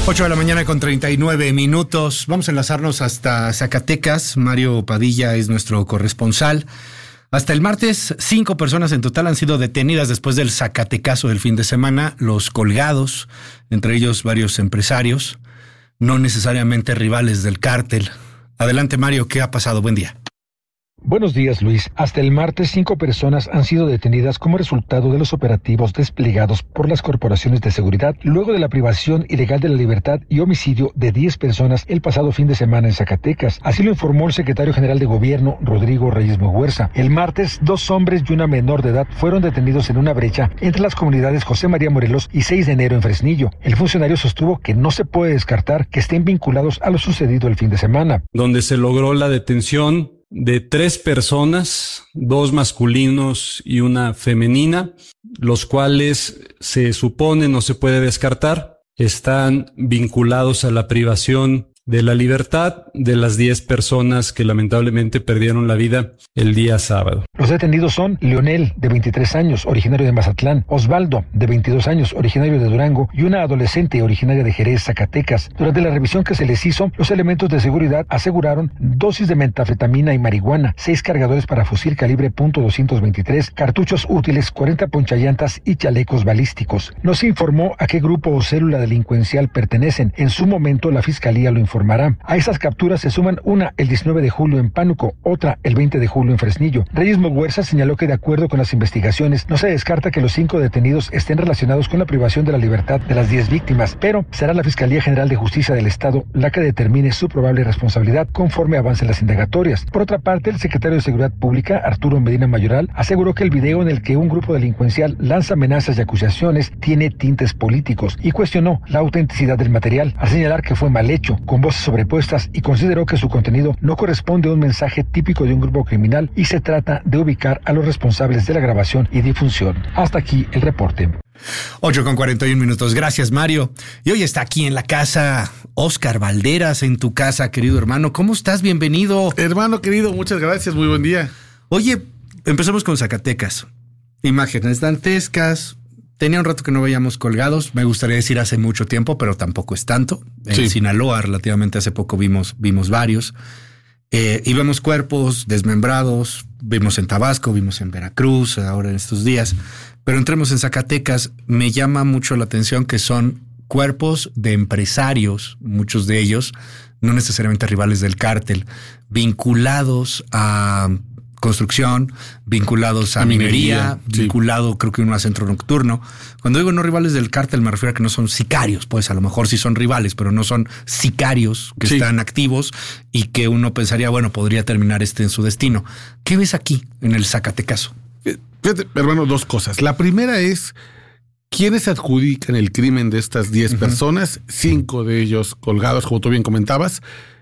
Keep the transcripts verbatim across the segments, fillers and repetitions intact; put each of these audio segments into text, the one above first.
ocho de la mañana con treinta y nueve minutos. Vamos a enlazarnos hasta Zacatecas. Mario Padilla es nuestro corresponsal. Hasta el martes, cinco personas en total han sido detenidas después del zacatecazo del fin de semana. Los colgados, entre ellos varios empresarios, no necesariamente rivales del cártel. Adelante, Mario, ¿qué ha pasado? Buen día. Buenos días, Luis. Hasta el martes, cinco personas han sido detenidas como resultado de los operativos desplegados por las corporaciones de seguridad luego de la privación ilegal de la libertad y homicidio de diez personas el pasado fin de semana en Zacatecas. Así lo informó el secretario general de Gobierno, Rodrigo Reyes Muguerza. El martes, dos hombres y una menor de edad fueron detenidos en una brecha entre las comunidades José María Morelos y seis de enero en Fresnillo. El funcionario sostuvo que no se puede descartar que estén vinculados a lo sucedido el fin de semana. Donde se logró la detención de tres personas, dos masculinos y una femenina, los cuales se supone, no se puede descartar, están vinculados a la privación de la libertad de las diez personas que lamentablemente perdieron la vida el día sábado. Los detenidos son Leonel, de veintitrés años, originario de Mazatlán, Osvaldo, de veintidós años, originario de Durango, y una adolescente originaria de Jerez, Zacatecas. Durante la revisión que se les hizo, los elementos de seguridad aseguraron dosis de metanfetamina y marihuana, seis cargadores para fusil calibre punto doscientos veintitrés, cartuchos útiles, cuarenta ponchallantas y chalecos balísticos. No se informó a qué grupo o célula delincuencial pertenecen. En su momento, la Fiscalía lo informará. A esas capturas se suman una el diecinueve de julio en Pánuco, otra el veinte de julio en Fresnillo. Reyes Muguerza señaló que de acuerdo con las investigaciones no se descarta que los cinco detenidos estén relacionados con la privación de la libertad de las diez víctimas, pero será la Fiscalía General de Justicia del Estado la que determine su probable responsabilidad conforme avancen las indagatorias. Por otra parte, el secretario de Seguridad Pública, Arturo Medina Mayoral, aseguró que el video en el que un grupo delincuencial lanza amenazas y acusaciones tiene tintes políticos y cuestionó la autenticidad del material, al señalar que fue mal hecho, con voces sobrepuestas, y consideró que su contenido no corresponde a un mensaje típico de un grupo criminal y se trata de ubicar a los responsables de la grabación y difusión. Hasta aquí el reporte. ocho con cuarenta y un minutos. Gracias, Mario. Y hoy está aquí en la casa Oscar Valderas, en tu casa, querido hermano. ¿Cómo estás? Bienvenido. Hermano querido, muchas gracias. Muy buen día. Oye, empezamos con Zacatecas. Imágenes dantescas. Tenía un rato que no veíamos colgados. Me gustaría decir hace mucho tiempo, pero tampoco es tanto. En sí. Sinaloa, relativamente hace poco, vimos, vimos varios. Eh, y vemos cuerpos desmembrados. Vimos en Tabasco, vimos en Veracruz, ahora en estos días. Pero entremos en Zacatecas. Me llama mucho la atención que son cuerpos de empresarios, muchos de ellos, no necesariamente rivales del cártel, vinculados a construcción, vinculados a, a minería, minería sí. vinculado creo que uno a centro nocturno. Cuando digo no rivales del cártel me refiero a que no son sicarios, pues a lo mejor sí son rivales, pero no son sicarios que sí. están activos y que uno pensaría, bueno, podría terminar este en su destino. ¿Qué ves aquí en el Zacatecazo? Fíjate, hermano, dos cosas. La primera es quiénes adjudican el crimen de estas diez uh-huh. personas, cinco de ellos colgados, como tú bien comentabas.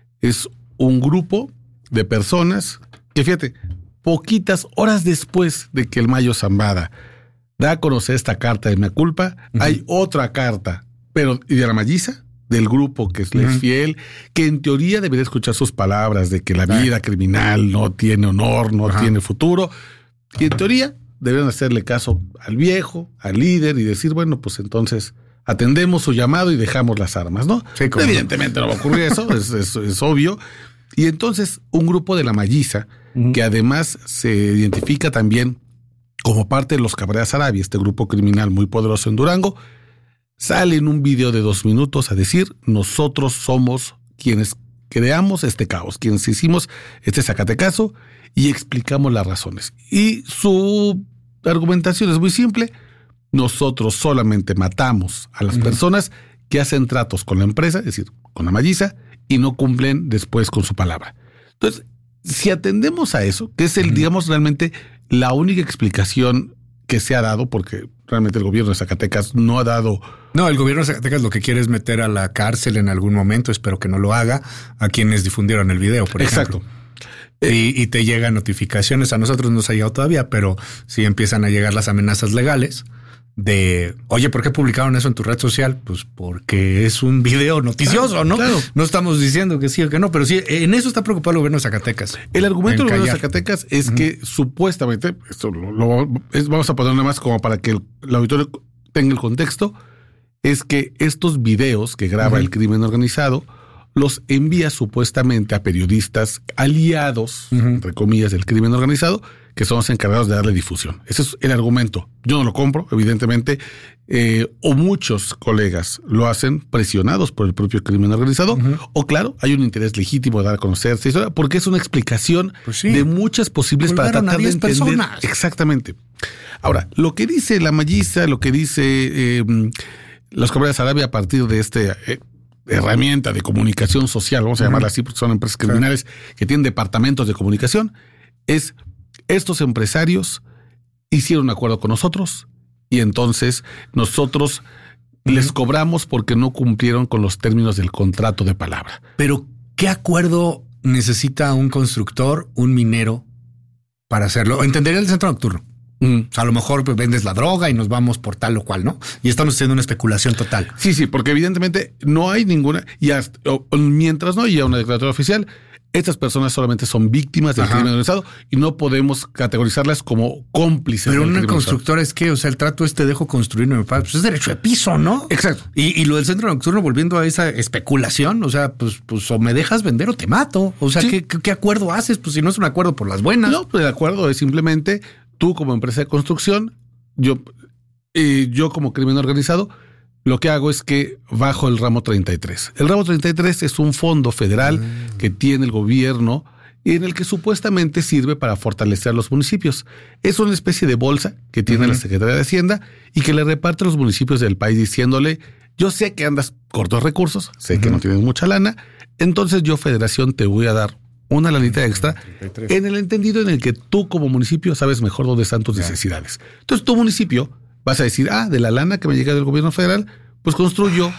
Es un grupo de personas que, fíjate, poquitas horas después de que el Mayo Zambada da a conocer esta carta de mea culpa, uh-huh. hay otra carta, pero de la Malliza, del grupo que es uh-huh. fiel, que en teoría debería escuchar sus palabras de que la vida uh-huh. criminal no tiene honor, no uh-huh. tiene futuro, y en teoría deberían hacerle caso al viejo, al líder, y decir, bueno, pues entonces atendemos su llamado y dejamos las armas, ¿no? Sí, evidentemente no va a ocurrir eso, es, es, es obvio. Y entonces un grupo de la Malliza, uh-huh. que además se identifica también como parte de los Cabreras Arabia, este grupo criminal muy poderoso en Durango, sale en un video de dos minutos a decir, nosotros somos quienes creamos este caos, quienes hicimos este Zacatecazo y explicamos las razones. Y su argumentación es muy simple, nosotros solamente matamos a las uh-huh. personas que hacen tratos con la empresa, es decir, con la Malliza, y no cumplen después con su palabra. Entonces, si atendemos a eso, que es el, uh-huh. digamos, realmente la única explicación que se ha dado, porque realmente el gobierno de Zacatecas no ha dado... No, el gobierno de Zacatecas lo que quiere es meter a la cárcel en algún momento, espero que no lo haga, a quienes difundieron el video, por Exacto. ejemplo. Exacto. Y, y te llegan notificaciones, a nosotros no se ha llegado todavía, pero sí empiezan a llegar las amenazas legales de, oye, ¿por qué publicaron eso en tu red social? Pues porque es un video noticioso, claro, ¿no? Claro. No estamos diciendo que sí o que no, pero sí, en eso está preocupado el gobierno de Zacatecas. El argumento del gobierno de Zacatecas es uh-huh. que supuestamente, esto lo, lo es, vamos a poner nada más como para que el, el auditorio tenga el contexto, es que estos videos que graba uh-huh. el crimen organizado los envía supuestamente a periodistas aliados, uh-huh. entre comillas, del crimen organizado, que son los encargados de darle difusión. Ese es el argumento. Yo no lo compro, evidentemente, eh, o muchos colegas lo hacen presionados por el propio crimen organizado, uh-huh. o claro, hay un interés legítimo de dar a conocer esta historia, porque es una explicación pues sí. de muchas posibles Volvieron para tratar de entender. Personas. Exactamente. Ahora, lo que dice la Mayisa, lo que dice eh, los Caballeros de Arabia a partir de este... Eh, herramienta de comunicación social, vamos a uh-huh. llamarla así porque son empresas criminales sí. que tienen departamentos de comunicación, es estos empresarios hicieron un acuerdo con nosotros y entonces nosotros uh-huh. les cobramos porque no cumplieron con los términos del contrato de palabra. Pero, ¿qué acuerdo necesita un constructor, un minero para hacerlo? Entendería el centro nocturno. Mm. O sea, a lo mejor pues, vendes la droga y nos vamos por tal o cual, ¿no? Y estamos haciendo una especulación total. Sí, sí, porque evidentemente no hay ninguna... Y hasta, o, mientras no haya una declaratoria oficial, estas personas solamente son víctimas del Ajá. crimen organizado y no podemos categorizarlas como cómplices. Pero un constructor es que, o sea, el trato es te dejo construir, no me pagas. Pues es derecho de piso, ¿no? Exacto. Y, y lo del centro nocturno, volviendo a esa especulación, o sea, pues, pues o me dejas vender o te mato. O sea, sí. ¿qué, qué, ¿qué acuerdo haces? Pues si no es un acuerdo por las buenas. No, pues el acuerdo es simplemente... Tú como empresa de construcción, yo, eh, yo como crimen organizado, lo que hago es que bajo el ramo treinta y tres. El ramo treinta y tres es un fondo federal mm. que tiene el gobierno y en el que supuestamente sirve para fortalecer a los municipios. Es una especie de bolsa que tiene uh-huh. la Secretaría de Hacienda y que le reparte a los municipios del país diciéndole, yo sé que andas cortos recursos, sé uh-huh. que no tienes mucha lana, entonces yo, Federación, te voy a dar una lanita extra en el entendido en el que tú como municipio sabes mejor dónde están tus necesidades. Entonces tu municipio vas a decir, ah, de la lana que me llega del gobierno federal, pues construyo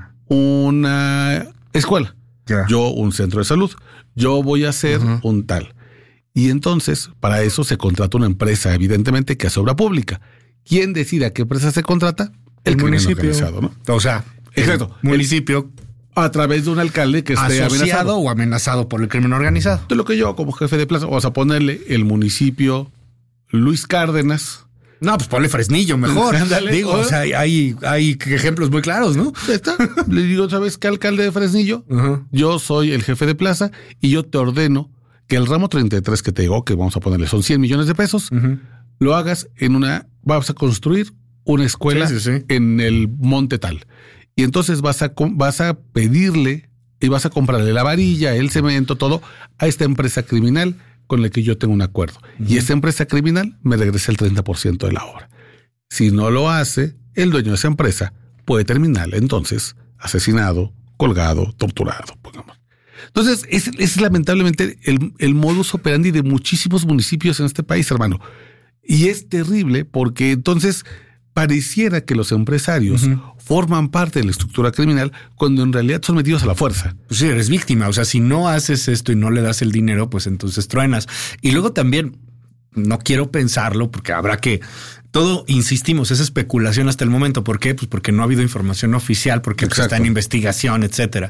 una escuela, yeah. yo un centro de salud, yo voy a hacer uh-huh. un tal. Y entonces para eso se contrata una empresa, evidentemente, que hace obra pública. ¿Quién decide a qué empresa se contrata? El, el municipio organizado, ¿no? O sea, exacto. El municipio... A través de un alcalde que esté asociado amenazado. o amenazado por el crimen organizado. Entonces, lo que yo como jefe de plaza, vamos a ponerle el municipio Luis Cárdenas. No, pues ponle Fresnillo mejor. Ándale, digo, o sea, hay, hay ejemplos muy claros, ¿no? Está. Le digo, ¿sabes qué, alcalde de Fresnillo? Uh-huh. Yo soy el jefe de plaza y yo te ordeno que el ramo treinta y tres que te digo, que vamos a ponerle son cien millones de pesos, uh-huh. lo hagas en una, vas a construir una escuela sí, sí, sí. en el monte tal. Y entonces vas a, vas a pedirle y vas a comprarle la varilla, el cemento, todo a esta empresa criminal con la que yo tengo un acuerdo. Uh-huh. Y esta empresa criminal me regresa el treinta por ciento de la obra. Si no lo hace, el dueño de esa empresa puede terminar entonces asesinado, colgado, torturado, pongamos. Entonces, es, es lamentablemente el, el modus operandi de muchísimos municipios en este país, hermano. Y es terrible porque entonces... pareciera que los empresarios uh-huh. forman parte de la estructura criminal cuando en realidad son metidos a la fuerza. Pues sí, eres víctima. O sea, si no haces esto y no le das el dinero, pues entonces truenas. Y luego también, no quiero pensarlo porque habrá que... Todo, insistimos, es especulación hasta el momento. ¿Por qué? Pues porque no ha habido información oficial, porque pues está en investigación, etcétera.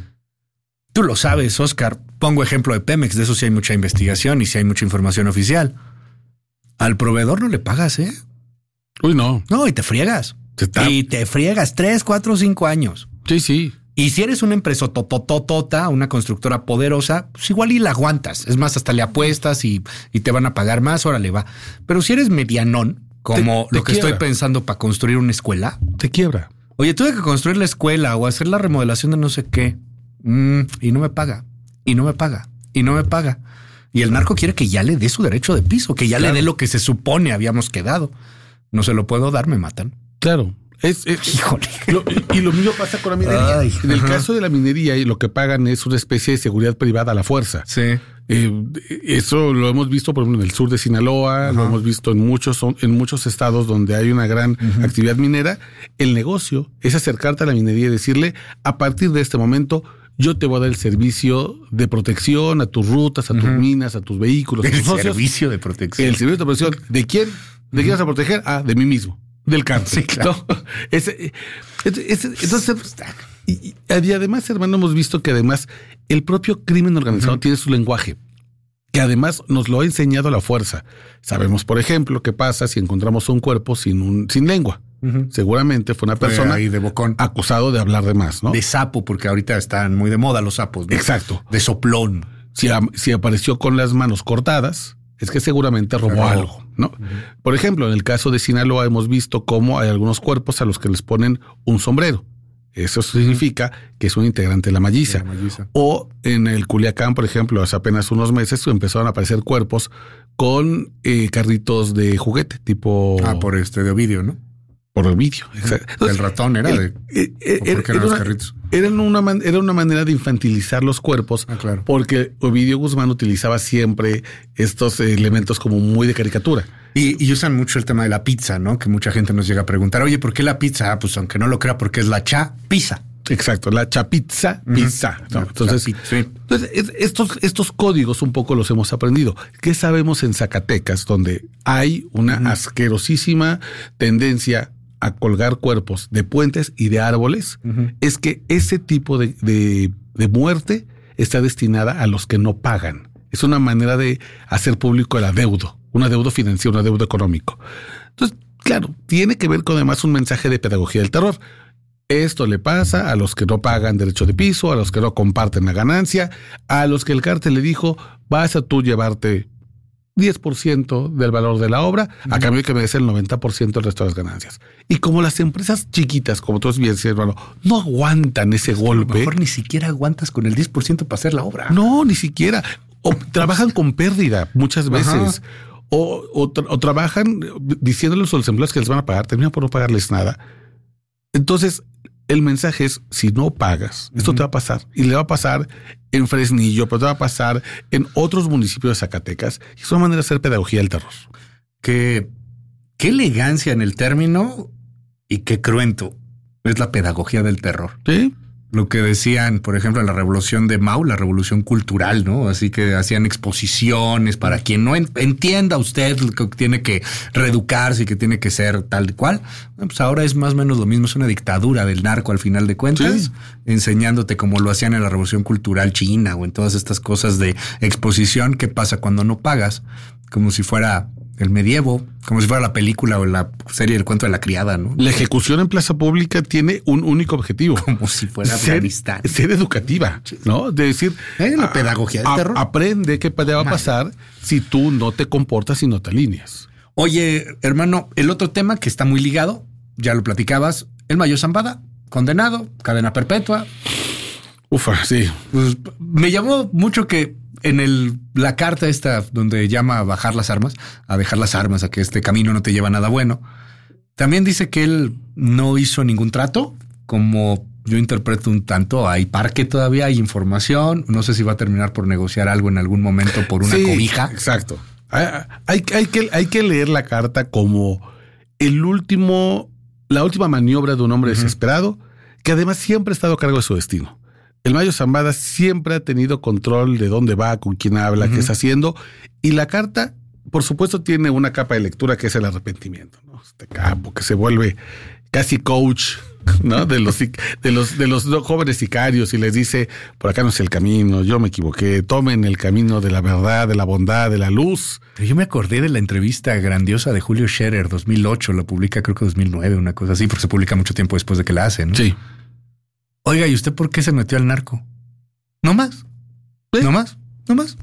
Tú lo sabes, Oscar. Pongo ejemplo de Pemex. De eso sí hay mucha investigación y sí hay mucha información oficial. Al proveedor no le pagas, ¿eh? Uy, no. No, y te friegas. Está... Y te friegas tres, cuatro, cinco años. Sí, sí. Y si eres una empresa totototota, una constructora poderosa, pues igual y la aguantas. Es más, hasta le apuestas y, y te van a pagar más, órale, va. Pero si eres medianón, como te, te lo que quiebra. Estoy pensando para construir una escuela. Te quiebra. Oye, tuve que construir la escuela o hacer la remodelación de no sé qué. Mm, y no me paga. Y no me paga. Y no me paga. Y el narco quiere que ya le dé su derecho de piso, que ya claro. le dé lo que se supone habíamos quedado. No se lo puedo dar, me matan. Claro. Es, es, Híjole. Lo, y lo mismo pasa con la minería. Ay, en el ajá. caso de la minería, lo que pagan es una especie de seguridad privada a la fuerza. Sí. Eh, eso lo hemos visto, por ejemplo, en el sur de Sinaloa, ajá. lo hemos visto en muchos, en muchos estados donde hay una gran uh-huh. actividad minera. El negocio es acercarte a la minería y decirle, a partir de este momento, yo te voy a dar el servicio de protección a tus rutas, a tus uh-huh. minas, a tus vehículos. El a tus socios. servicio de protección. El servicio de protección. ¿De quién? ¿De quién vas a proteger? Ah, de mí mismo. Del cáncer. Sí, claro. ¿No? Ese, ese, ese, entonces, y, y además, hermano, hemos visto que además el propio crimen organizado uh-huh. tiene su lenguaje, que además nos lo ha enseñado a la fuerza. Sabemos, por ejemplo, qué pasa si encontramos un cuerpo sin, un, sin lengua. Uh-huh. Seguramente fue una persona fue ahí de bocón, acusado de hablar de más, ¿no? De sapo, porque ahorita están muy de moda los sapos, ¿no? Exacto. De soplón. Si, si apareció con las manos cortadas, es que seguramente robó Pero, algo, ¿no? Uh-huh. Por ejemplo, en el caso de Sinaloa hemos visto cómo hay algunos cuerpos a los que les ponen un sombrero. Eso significa uh-huh. que es un integrante de la malliza. De la malliza. O en el Culiacán, por ejemplo, hace apenas unos meses empezaron a aparecer cuerpos con eh, carritos de juguete, tipo... Ah, por este de Ovidio, ¿no? Por Ovidio, exacto. Entonces, el ratón era el, de... Eh, eh, era, ¿Por qué eran los carritos? Era una, man, era una manera de infantilizar los cuerpos, ah, claro. porque Ovidio Guzmán utilizaba siempre estos elementos como muy de caricatura. Y, y usan mucho el tema de la pizza, ¿no? Que mucha gente nos llega a preguntar, oye, ¿por qué la pizza? Ah, pues aunque no lo crea, porque es la cha pizza. Exacto, la chapizza, pizza. Uh-huh. ¿no? Entonces, Chapizza, sí. entonces estos, estos códigos un poco los hemos aprendido. ¿Qué sabemos en Zacatecas, donde hay una uh-huh. asquerosísima tendencia a colgar cuerpos de puentes y de árboles? Uh-huh. Es que ese tipo de, de, de muerte está destinada a los que no pagan. Es una manera de hacer público el adeudo, un adeudo financiero, un adeudo económico. Entonces, claro, tiene que ver con además un mensaje de pedagogía del terror. Esto le pasa a los que no pagan derecho de piso, a los que no comparten la ganancia, a los que el cártel le dijo, vas a tú llevarte diez por ciento del valor de la obra, uh-huh. a cambio de que me des el noventa por ciento del resto de las ganancias. Y como las empresas chiquitas, como tú bien decías, hermano, no aguantan ese pues golpe. A lo mejor ni siquiera aguantas con el diez por ciento para hacer la obra. No, ni siquiera. O trabajan con pérdida muchas veces. O, o, tra- o trabajan diciéndoles a los empleados que les van a pagar, terminan por no pagarles nada. Entonces, el mensaje es, si no pagas, esto uh-huh. te va a pasar. Y le va a pasar en Fresnillo, pero te va a pasar en otros municipios de Zacatecas. Y es una manera de hacer pedagogía del terror. Qué, qué elegancia en el término y qué cruento es la pedagogía del terror. Sí. Lo que decían, por ejemplo, en la revolución de Mao, la revolución cultural, ¿no? Así que hacían exposiciones para quien no en, entienda usted que tiene que reeducarse y que tiene que ser tal y cual. Bueno, pues ahora es más o menos lo mismo, es una dictadura del narco al final de cuentas, sí. enseñándote como lo hacían en la revolución cultural china o en todas estas cosas de exposición. ¿Qué pasa cuando no pagas? Como si fuera el medievo, como si fuera la película o la serie del cuento de la criada, ¿no? La ejecución en plaza pública tiene un único objetivo. Como si fuera Afganistán. Ser, ser educativa, ¿no? De decir... ¿Eh? La pedagogía del a, terror. Aprende qué te va a pasar si tú no te comportas y no te alineas. Oye, hermano, el otro tema que está muy ligado, ya lo platicabas, el Mayo Zambada, condenado, cadena perpetua. Ufa, sí. Pues, me llamó mucho que en el, la carta esta donde llama a bajar las armas, a dejar las armas, a que este camino no te lleva a nada bueno, también dice que él no hizo ningún trato, como yo interpreto un tanto, hay parque todavía, hay información, no sé si va a terminar por negociar algo en algún momento por una sí, cobija. Exacto. Hay, hay, hay, que, hay que leer la carta como el último, la última maniobra de un hombre uh-huh. desesperado, que además siempre ha estado a cargo de su destino. El Mayo Zambada siempre ha tenido control de dónde va, con quién habla, uh-huh. qué está haciendo. Y la carta, por supuesto, tiene una capa de lectura que es el arrepentimiento, ¿no? Este capo que se vuelve casi coach, ¿no? De los, de los, de los jóvenes sicarios y les dice, por acá no es el camino, yo me equivoqué, tomen el camino de la verdad, de la bondad, de la luz. Pero yo me acordé de la entrevista grandiosa de Julio Scherer, dos mil ocho, la publica creo que dos mil nueve, una cosa así, porque se publica mucho tiempo después de que la hace, ¿no? Sí. Oiga, ¿y usted por qué se metió al narco? ¿No más? ¿Eh? ¿No más? ¿No más?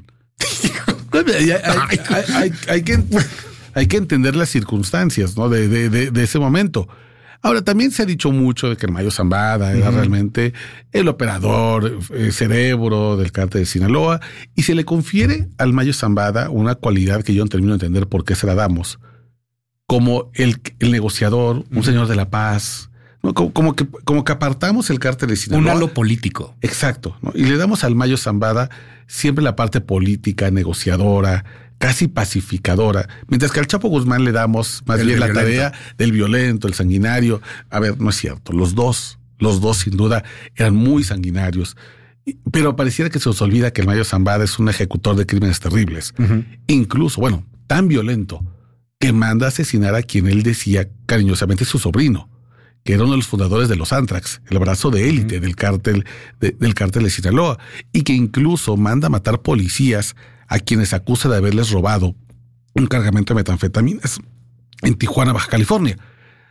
hay, hay, hay, hay, hay, que, hay que entender las circunstancias, ¿no? de, de, de, de ese momento. Ahora, también se ha dicho mucho de que el Mayo Zambada era uh-huh. realmente el operador, el cerebro del cártel de Sinaloa, y se le confiere al Mayo Zambada una cualidad que yo no termino de entender por qué se la damos, como el, el negociador, uh-huh. un señor de la paz. No, como, como, que, como que apartamos el cártel de Sinaloa. Un halo político. Exacto, ¿no? Y le damos al Mayo Zambada siempre la parte política, negociadora, casi pacificadora. Mientras que al Chapo Guzmán le damos más el bien la violento. Tarea del violento, el sanguinario. A ver, no es cierto. Los dos, los dos sin duda eran muy sanguinarios. Pero pareciera que se nos olvida que el Mayo Zambada es un ejecutor de crímenes terribles. Uh-huh. Incluso, bueno, tan violento que manda a asesinar a quien él decía cariñosamente su sobrino, que era uno de los fundadores de los Antrax, el brazo de élite uh-huh. del cártel de, del cártel de Sinaloa, y que incluso manda a matar policías a quienes acusa de haberles robado un cargamento de metanfetaminas en Tijuana, Baja California.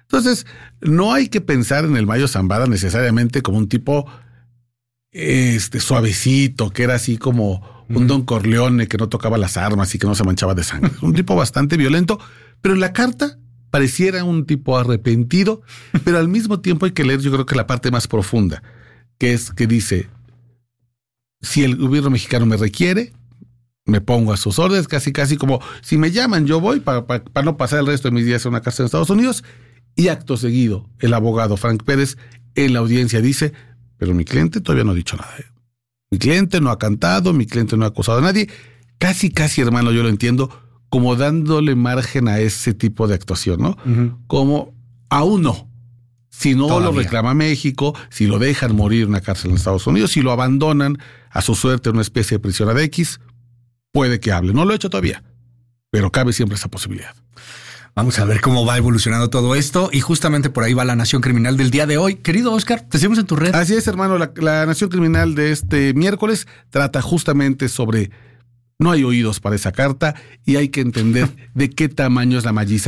Entonces, no hay que pensar en el Mayo Zambada necesariamente como un tipo este, suavecito, que era así como un Don Corleone que no tocaba las armas y que no se manchaba de sangre. Un tipo bastante violento, pero en la carta pareciera un tipo arrepentido, pero al mismo tiempo hay que leer, yo creo que la parte más profunda, que es que dice, si el gobierno mexicano me requiere, me pongo a sus órdenes, casi casi como, si me llaman, yo voy para, para, para no pasar el resto de mis días en una cárcel en Estados Unidos. Y acto seguido, el abogado Frank Pérez en la audiencia dice, pero mi cliente todavía no ha dicho nada. ¿eh? Mi cliente no ha cantado, mi cliente no ha acusado a nadie. Casi, casi, hermano, yo lo entiendo, como dándole margen a ese tipo de actuación, ¿no? Uh-huh. Como, aún no. Si no Todavía. Lo reclama México, si lo dejan morir en una cárcel en Estados Unidos, si lo abandonan a su suerte en una especie de prisión ad X, puede que hable. No lo he hecho todavía, pero cabe siempre esa posibilidad. Vamos a ver cómo va evolucionando todo esto y justamente por ahí va la Nación Criminal del día de hoy. Querido Oscar, te seguimos en tu red. Así es, hermano. La, la Nación Criminal de este miércoles trata justamente sobre no hay oídos para esa carta y hay que entender de qué tamaño es la malliza.